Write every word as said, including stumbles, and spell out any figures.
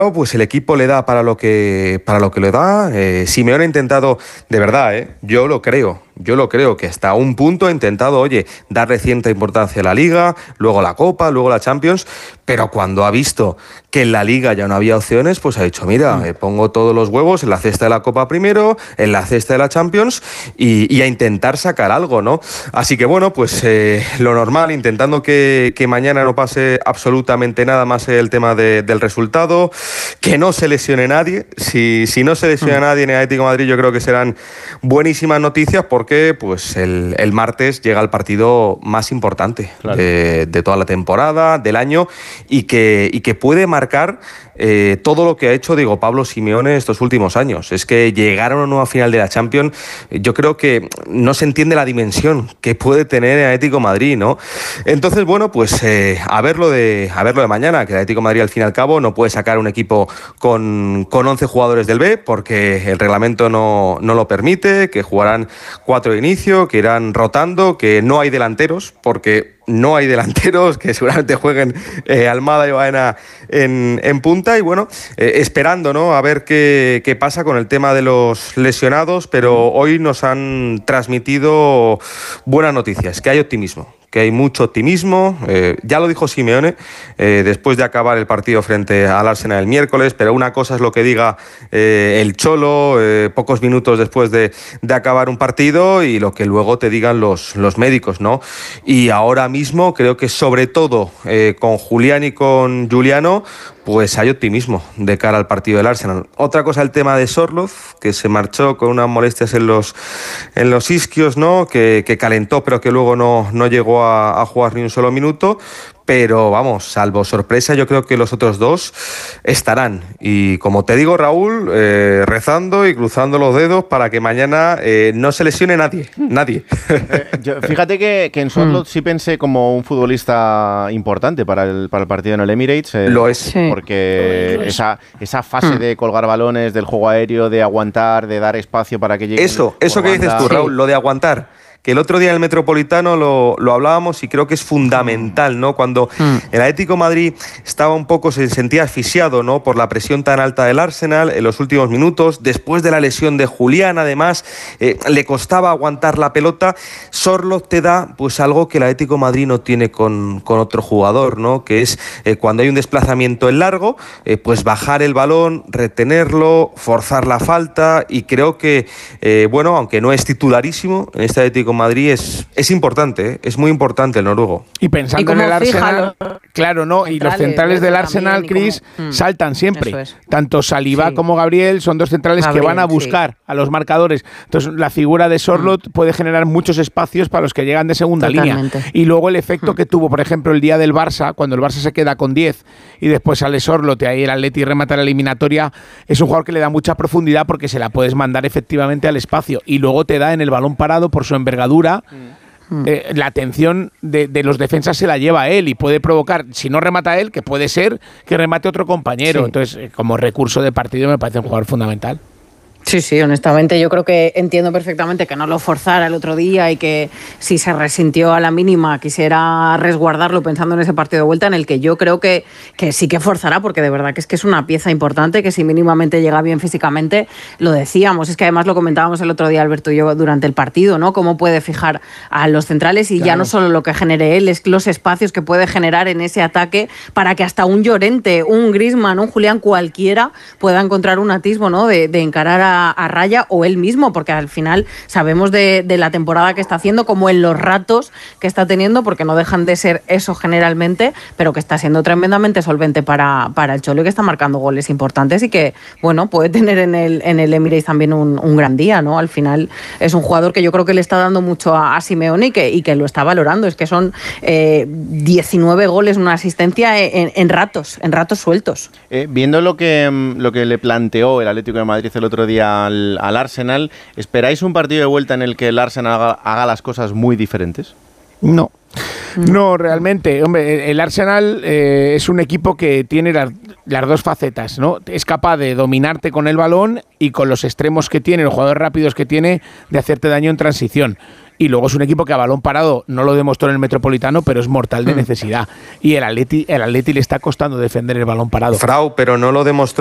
pues el equipo le da para lo que para lo que le da. Eh, Simeone ha intentado, de verdad, eh, yo lo creo, yo lo creo que hasta un punto ha intentado, oye, darle cierta importancia a la Liga, luego la Copa, luego la Champions, pero cuando ha visto que en la Liga ya no había opciones, pues ha dicho, mira, mm. eh, pongo todos los huevos en la cesta de la Copa primero, en la cesta de la Champions y, y a intentar sacar algo, ¿no? Así que bueno, pues eh, lo normal, intentando que, que mañana no pase absolutamente nada más el tema de, del resultado, que no se lesione nadie. Si, si no se lesiona mm. nadie en el Atlético de Madrid, yo creo que serán buenísimas noticias porque pues el, el martes llega el partido más importante claro. de, de toda la temporada, del año, y que, y que puede marcar eh, todo lo que ha hecho Diego Pablo Simeone estos últimos años. Es que llegar a una nueva final de la Champions, yo creo que no se entiende la dimensión que puede tener el Atlético de Madrid, ¿no? Entonces, bueno, pues eh, a verlo de a verlo de mañana, que el Atlético de Madrid al fin y al cabo no puede sacar un equipo con, con once jugadores del B, porque el reglamento no, no lo permite, que jugarán cuatro de inicio, que irán rotando, que no hay delanteros, porque no hay delanteros, que seguramente jueguen eh, Almada y Baena en, en punta, y bueno, eh, esperando, ¿no?, a ver qué, qué pasa con el tema de los lesionados, pero hoy nos han transmitido buenas noticias, que hay optimismo. que hay mucho optimismo, eh, ya lo dijo Simeone eh, después de acabar el partido frente al Arsenal el miércoles, pero una cosa es lo que diga eh, el Cholo eh, pocos minutos después de, de acabar un partido y lo que luego te digan los, los médicos, ¿no? Y ahora mismo creo que sobre todo eh, con Julián y con Giuliano, pues hay optimismo de cara al partido del Arsenal. Otra cosa, el tema de Sorloth, que se marchó con unas molestias en los, en los isquios, ¿no? Que, que calentó, pero que luego no, no llegó a, a jugar ni un solo minuto. Pero vamos, salvo sorpresa, yo creo que los otros dos estarán. Y como te digo, Raúl, eh, rezando y cruzando los dedos para que mañana eh, no se lesione nadie, nadie. Eh, yo, fíjate que, que en Sorloth sí pensé como un futbolista importante para el, para el partido en el Emirates. Eh, Lo es. Porque sí. esa, esa fase de colgar balones, del juego aéreo, de aguantar, de dar espacio para que llegue. Eso, eso que dices tú, Raúl, lo de aguantar. Que el otro día en el Metropolitano lo, lo hablábamos y creo que es fundamental, ¿no? Cuando mm. el Atlético de Madrid estaba un poco, se sentía asfixiado, ¿no?, por la presión tan alta del Arsenal en los últimos minutos, después de la lesión de Julián, además, eh, le costaba aguantar la pelota. Sorloth te da pues algo que el Atlético de Madrid no tiene con, con otro jugador, ¿no?, que es eh, cuando hay un desplazamiento en largo, eh, pues bajar el balón, retenerlo, forzar la falta, y creo que, eh, bueno, aunque no es titularísimo en este Atlético Madrid, es, es importante, ¿eh? Es muy importante el noruego. Y pensando ¿Y en el Arsenal, fija, claro, ¿no? Y los centrales del Arsenal, Chris, como... saltan siempre. Es. Tanto Saliba sí. como Gabriel son dos centrales Gabriel, que van a buscar sí. a los marcadores. Entonces, la figura de Sorloth mm. puede generar muchos espacios para los que llegan de segunda Totalmente. línea. Y luego el efecto mm. que tuvo, por ejemplo, el día del Barça, cuando el Barça se queda con diez y después sale Sorloth y ahí el Atleti remata la eliminatoria, es un jugador que le da mucha profundidad porque se la puedes mandar efectivamente al espacio y luego te da en el balón parado por su envergadura. Mm. Eh, la atención de, de los defensas se la lleva a él y puede provocar, si no remata él, que puede ser que remate otro compañero. Sí. Entonces, eh, como recurso de partido me parece un jugador fundamental. Sí, sí, honestamente yo creo que entiendo perfectamente que no lo forzara el otro día y que si se resintió a la mínima quisiera resguardarlo pensando en ese partido de vuelta, en el que yo creo que, que sí que forzará, porque de verdad que es que es una pieza importante, que si mínimamente llega bien físicamente, lo decíamos, es que además lo comentábamos el otro día Alberto y yo durante el partido, ¿no? Cómo puede fijar a los centrales y claro. ya no solo lo que genere él, es los espacios que puede generar en ese ataque para que hasta un Llorente, un Griezmann, un Julián, cualquiera pueda encontrar un atisbo, ¿no?, de, de encarar a a raya, o él mismo, porque al final sabemos de, de la temporada que está haciendo, como en los ratos que está teniendo, porque no dejan de ser eso generalmente, pero que está siendo tremendamente solvente para, para el Cholo y que está marcando goles importantes y que, bueno, puede tener en el, en el Emirates también un, un gran día, ¿no? Al final es un jugador que yo creo que le está dando mucho a, a Simeone y que, y que lo está valorando. Es que son eh, diecinueve goles, una asistencia en, en ratos, en ratos sueltos. Eh, viendo lo que, lo que le planteó el Atlético de Madrid el otro día Al, al Arsenal, ¿esperáis un partido de vuelta en el que el Arsenal haga, haga las cosas muy diferentes? No. No, realmente, hombre, el Arsenal eh, es un equipo que tiene las, las dos facetas, ¿no? Es capaz de dominarte con el balón y con los extremos que tiene, los jugadores rápidos que tiene, de hacerte daño en transición. Y luego es un equipo que a balón parado no lo demostró en el Metropolitano, pero es mortal de necesidad. Y el Atleti, el Atleti le está costando defender el balón parado. Frau, pero no lo demostró